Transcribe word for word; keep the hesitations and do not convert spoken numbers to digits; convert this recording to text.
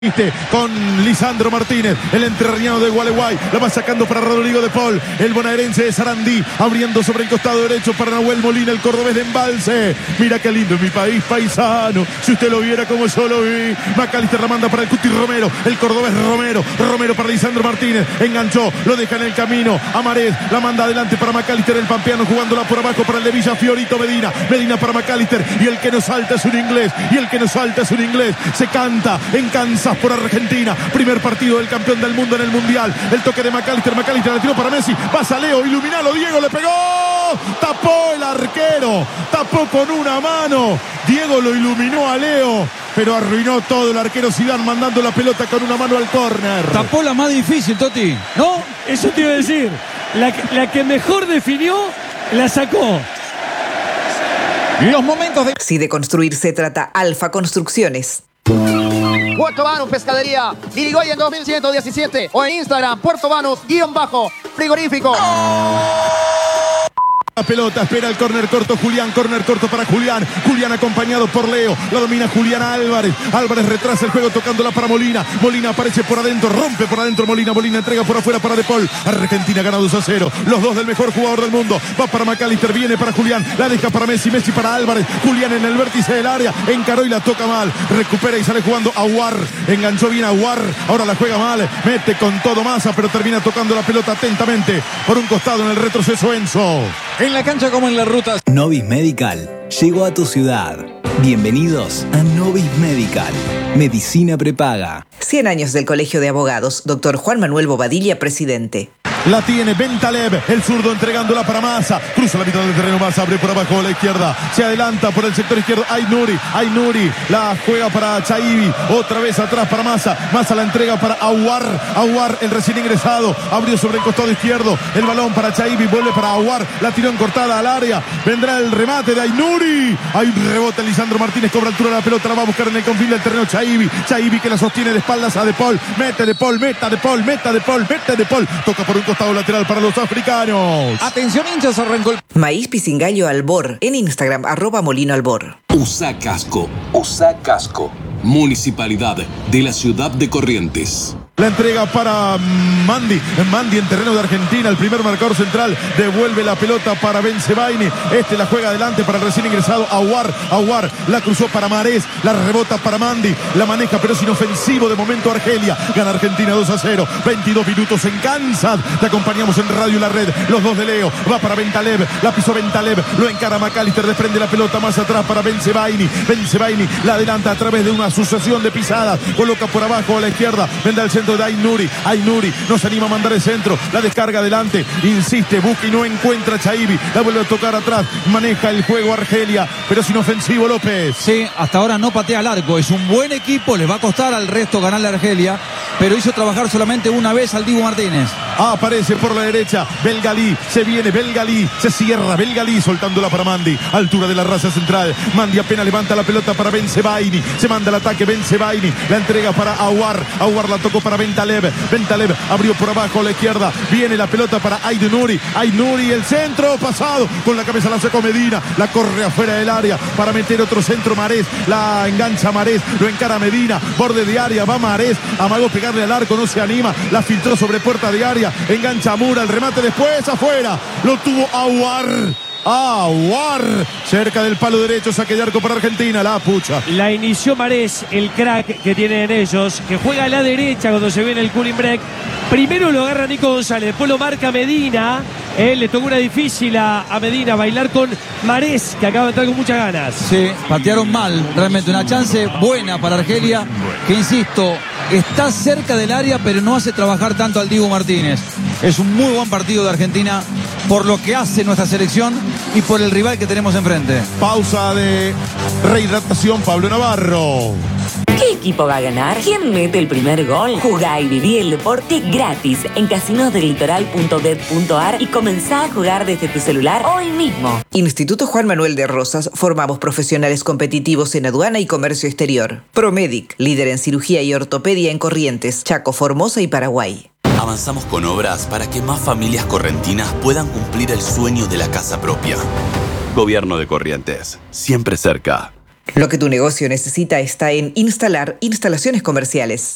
Con Lisandro Martínez, el entrerriano de Gualeguay, la va sacando para Rodrigo de Paul, el bonaerense de Sarandí, abriendo sobre el costado derecho para Nahuel Molina, el cordobés de Embalse. Mira qué lindo es mi país paisano, si usted lo viera como yo lo vi. McAllister la manda para el Cuti Romero, el cordobés Romero, Romero para Lisandro Martínez, enganchó, lo deja en el camino, Amarés, la manda adelante para McAllister, el pampeano jugándola por abajo para el de Villa Fiorito Medina, Medina para McAllister, y el que no salta es un inglés, y el que no salta es un inglés, se canta en Kansas por Argentina, primer partido del campeón del mundo en el mundial, el toque de McAllister, McAllister la tiró para Messi, pasa Leo, iluminalo, Diego le pegó, tapó el arquero, tapó con una mano, Diego lo iluminó a Leo, pero arruinó todo el arquero Zidane mandando la pelota con una mano al córner. Tapó la más difícil, Toti, ¿no? Eso te iba a decir, la, la que mejor definió, la sacó. Los momentos de... Si de construir se trata, Alfa Construcciones. Puerto Banus Pescadería, Irigoyen dos mil ciento diecisiete o en Instagram, Puerto Banus, guión bajo, frigorífico. La pelota, espera el córner corto Julián, córner corto para Julián, Julián acompañado por Leo, la domina Julián Álvarez, Álvarez retrasa el juego tocándola para Molina, Molina aparece por adentro, rompe por adentro Molina, Molina entrega por afuera para De Paul, Argentina gana dos a cero, los dos del mejor jugador del mundo, va para McAllister, viene para Julián, la deja para Messi, Messi para Álvarez, Julián en el vértice del área, encaró y la toca mal, recupera y sale jugando Aguar, enganchó bien Aguar, ahora la juega mal, mete con todo Massa, pero termina tocando la pelota atentamente, por un costado en el retroceso Enzo. En la cancha como en las rutas. Novis Medical llegó a tu ciudad. Bienvenidos a Novis Medical. Medicina prepaga. cien años del Colegio de Abogados. Doctor Juan Manuel Bobadilla, presidente. La tiene Bentaleb, el zurdo entregándola para Massa, cruza la mitad del terreno, Massa abre por abajo a la izquierda, se adelanta por el sector izquierdo, Aynuri, Aynuri, la juega para Chaibi, otra vez atrás para Massa, Massa la entrega para Aguar, Aguar el recién ingresado, abrió sobre el costado izquierdo, el balón para Chaibi, vuelve para Aguar, la tiró en cortada al área, vendrá el remate de Aynuri, hay un rebote, Lisandro Martínez cobra altura de la pelota, la va a buscar en el confín del terreno Chaibi, Chaibi que la sostiene de espaldas a De Paul, mete De Paul, meta De Paul, meta De Paul, mete De Paul, toca por un costado lateral para los africanos. Atención hinchas, arrancó el... Maíz Pisingallo Albor, en Instagram, arroba Molino Albor. Usa casco, usa casco. Municipalidad de la ciudad de Corrientes. La entrega para Mandi, Mandi en terreno de Argentina, el primer marcador central, devuelve la pelota para Benzebaini, este la juega adelante para el recién ingresado Aguar, Aguar, la cruzó para Marés, la rebota para Mandi, la maneja pero es inofensivo de momento Argelia, gana Argentina dos a cero, veintidós minutos en Kansas, te acompañamos en Radio La Red, los dos de Leo, va para Bentaleb, la pisó Bentaleb, lo encara McAllister, desprende la pelota más atrás para Benzebaini, Benzebaini la adelanta a través de una sucesión de pisadas, coloca por abajo a la izquierda, vendrá el centro de Aynuri, Aynuri no se anima a mandar el centro, la descarga adelante, insiste, busca y no encuentra a Chaibi, la vuelve a tocar atrás, maneja el juego Argelia, pero es inofensivo López. Sí, hasta ahora no patea al arco, es un buen equipo, les va a costar al resto ganarle a Argelia, pero hizo trabajar solamente una vez al Dibu Martínez. Aparece por la derecha, Belgalí, se viene Belgalí, se cierra Belgalí soltándola para Mandi, altura de la raza central, Mandi apenas levanta la pelota para Benzebaini, se manda el ataque Benzebaini, la entrega para Aguar, Aguar la tocó para Bentaleb, Bentaleb abrió por abajo a la izquierda, viene la pelota para Aynuri, Aynuri el centro pasado, con la cabeza la sacó Medina, la corre afuera del área para meter otro centro Marés, la engancha Marés, lo encara Medina, borde de área, va Marés, amagó pegarle al arco, no se anima, la filtró sobre puerta de área, engancha Mura, el remate después afuera, lo tuvo Aguar. Aguar, cerca del palo derecho, saque de arco para Argentina, la pucha. La inició Marés, el crack que tienen ellos, que juega a la derecha cuando se viene el cooling break. Primero lo agarra Nico González, después lo marca Medina. Él le tocó una difícil a, a Medina bailar con Marés, que acaba de entrar con muchas ganas. Sí, patearon mal, realmente una chance buena para Argelia, que insisto, está cerca del área, pero no hace trabajar tanto al Dibu Martínez. Es un muy buen partido de Argentina por lo que hace nuestra selección y por el rival que tenemos enfrente. Pausa de rehidratación, Pablo Navarro. ¿Qué equipo va a ganar? ¿Quién mete el primer gol? Jugá y viví el deporte gratis en casinos del litoral punto bet punto ar y comenzá a jugar desde tu celular hoy mismo. Instituto Juan Manuel de Rosas, formamos profesionales competitivos en aduana y comercio exterior. Promedic, líder en cirugía y ortopedia en Corrientes, Chaco, Formosa y Paraguay. Avanzamos con obras para que más familias correntinas puedan cumplir el sueño de la casa propia. Gobierno de Corrientes, siempre cerca. Lo que tu negocio necesita está en Instalar Instalaciones Comerciales.